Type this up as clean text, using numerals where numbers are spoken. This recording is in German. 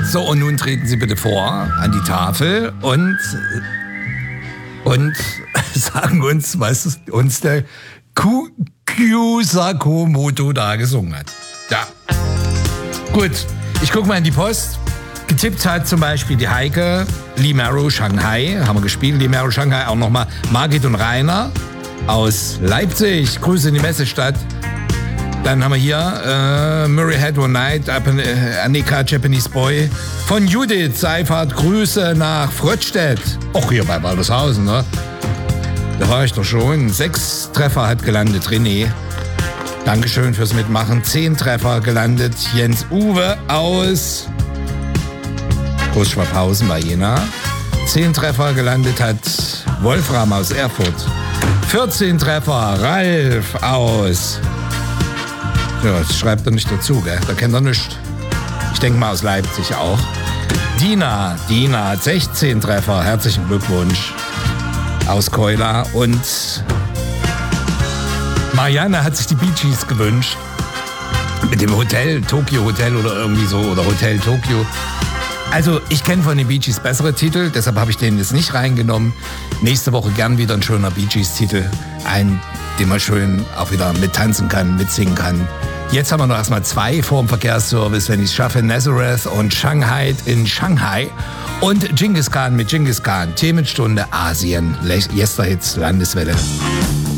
So, und nun treten Sie bitte vor an die Tafel und sagen uns, was uns der Kyuo Sakamoto da gesungen hat. Ja. Gut, ich gucke mal in die Post. Getippt hat zum Beispiel die Heike, Lee Marrow, Shanghai, haben wir gespielt. Lee Marrow, Shanghai, auch nochmal Margit und Rainer aus Leipzig. Grüße in die Messestadt. Dann haben wir hier Murray Head One Night, Annika, Japanese Boy. Von Judith Seifert, Grüße nach Fröttstedt. Auch hier bei Waldershausen, ne? Da war ich doch schon. 6 Treffer hat gelandet, René. Dankeschön fürs Mitmachen. 10 Treffer gelandet. Jens Uwe aus Großschwabhausen bei Jena. 10 Treffer gelandet hat Wolfram aus Erfurt. 14 Treffer Ralf aus... Ja, das schreibt er nicht dazu, gell? Da kennt er nichts. Ich denke mal aus Leipzig auch. Dina hat 16 Treffer. Herzlichen Glückwunsch. Aus Keula. Und Marianne hat sich die Bee Gees gewünscht. Mit dem Hotel, Tokyo Hotel oder irgendwie so. Oder Hotel Tokyo. Also, ich kenne von den Bee Gees bessere Titel. Deshalb habe ich den jetzt nicht reingenommen. Nächste Woche gern wieder ein schöner Bee Gees Titel. Den man schön auch wieder mittanzen kann, mitsingen kann. Jetzt haben wir noch erstmal 2 vor dem Verkehrsservice, wenn ich es schaffe. Nazareth und Shanghai in Shanghai. Und Genghis Khan mit Genghis Khan. Themenstunde Asien. Yesterhits Landeswelle.